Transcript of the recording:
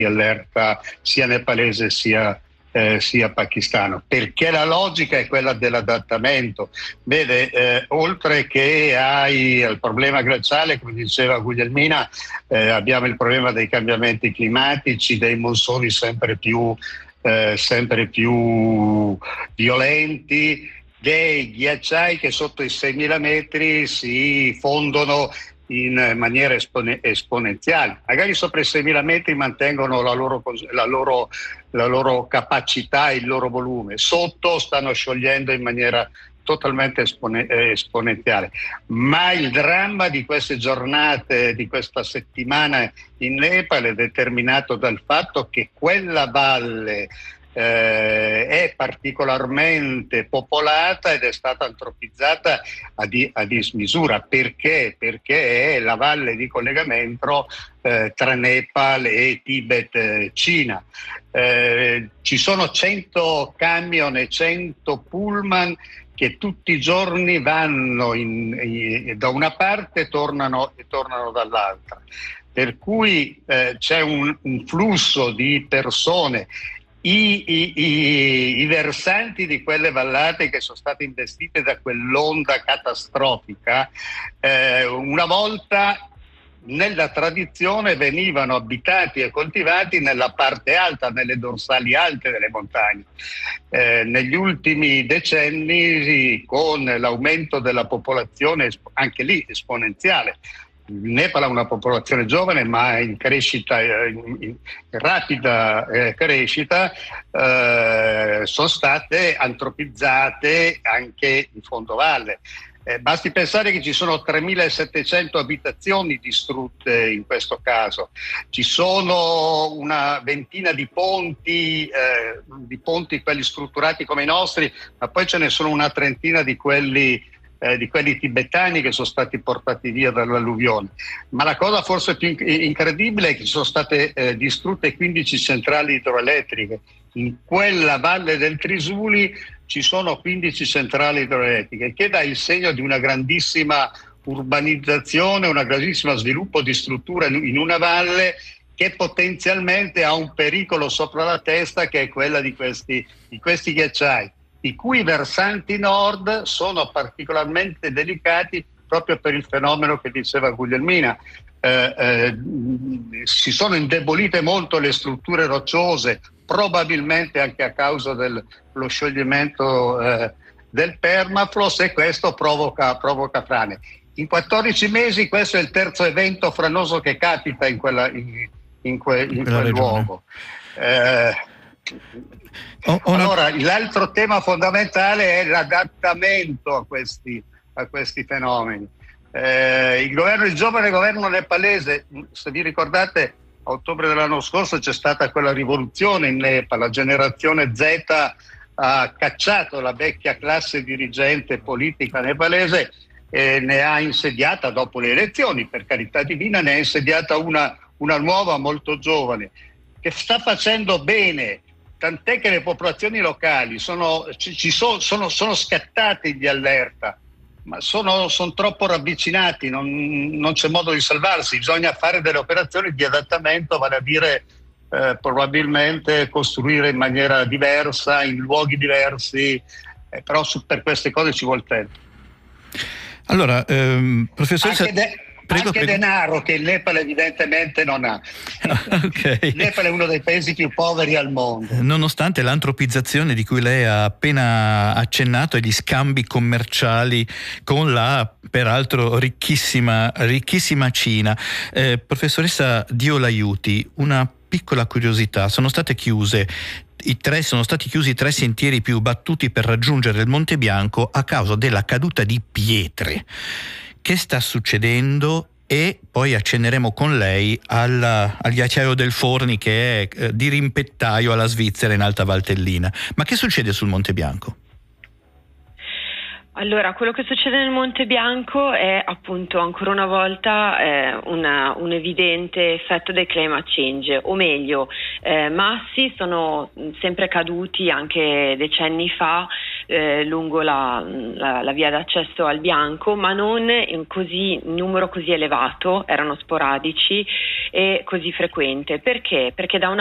di allerta sia nepalese sia pakistano, perché la logica è quella dell'adattamento. Vede, oltre che al problema glaciale, come diceva Guglielmina, abbiamo il problema dei cambiamenti climatici, dei monsoni sempre più violenti, dei ghiacciai che sotto i 6.000 metri si fondono in maniera esponenziale. Magari sopra i 6.000 metri mantengono la loro capacità, il loro volume. Sotto stanno sciogliendo in maniera totalmente esponenziale. Ma il dramma di queste giornate, di questa settimana in Nepal è determinato dal fatto che quella valle è particolarmente popolata ed è stata antropizzata a dismisura. Perché? Perché è la valle di collegamento tra Nepal e Tibet, Cina. Ci sono 100 camion e 100 pullman che tutti i giorni vanno da una parte e tornano dall'altra. Per cui c'è un flusso di persone. I versanti di quelle vallate che sono state investite da quell'onda catastrofica, una volta nella tradizione venivano abitati e coltivati nella parte alta, nelle dorsali alte delle montagne. Negli ultimi decenni, con l'aumento della popolazione, anche lì esponenziale, il Nepal ha una popolazione giovane ma in crescita, in rapida crescita, sono state antropizzate anche in fondovalle. Basti pensare che ci sono 3.700 abitazioni distrutte in questo caso, ci sono una ventina di ponti quelli strutturati come i nostri, ma poi ce ne sono una trentina di quelli tibetani che sono stati portati via dall'alluvione. Ma la cosa forse più incredibile è che ci sono state distrutte 15 centrali idroelettriche. In quella valle del Trisuli ci sono 15 centrali idroelettriche, che dà il segno di una grandissima urbanizzazione, un grandissimo sviluppo di struttura in una valle che potenzialmente ha un pericolo sopra la testa, che è quella di questi ghiacciai, i cui versanti nord sono particolarmente delicati proprio per il fenomeno che diceva Guglielmina. Si sono indebolite molto le strutture rocciose, probabilmente anche a causa dello scioglimento del permafrost, e questo provoca frane. In 14 mesi questo è il terzo evento franoso che capita in quel luogo. Allora, l'altro tema fondamentale è l'adattamento a questi fenomeni. Il giovane governo nepalese, se vi ricordate, a ottobre dell'anno scorso c'è stata quella rivoluzione in Nepal, la generazione Z ha cacciato la vecchia classe dirigente politica nepalese e ne ha insediata, dopo le elezioni, per carità divina, ne ha insediata una nuova molto giovane, che sta facendo bene, tant'è che le popolazioni locali sono scattate di allerta, ma sono troppo ravvicinati, non c'è modo di salvarsi, bisogna fare delle operazioni di adattamento, vale a dire probabilmente costruire in maniera diversa, in luoghi diversi, però per queste cose ci vuole tempo. Allora, professoressa... Prego. Denaro che il Nepal evidentemente non ha. Okay. Il Nepal è uno dei paesi più poveri al mondo. Nonostante l'antropizzazione di cui lei ha appena accennato e gli scambi commerciali con la peraltro ricchissima Cina. Professoressa Dio l'aiuti, una piccola curiosità: sono stati chiusi i 3 sentieri più battuti per raggiungere il Monte Bianco a causa della caduta di pietre. Che sta succedendo? E poi accenneremo con lei al ghiacciaio del Forni, che è dirimpettaio alla Svizzera in Alta Valtellina. Ma che succede sul Monte Bianco? Allora, quello che succede nel Monte Bianco è appunto ancora una volta un evidente effetto del climate change, o meglio, massi sono sempre caduti anche decenni fa, lungo la via d'accesso al Bianco, ma non in numero così elevato, erano sporadici e così frequente. Perché? Perché da una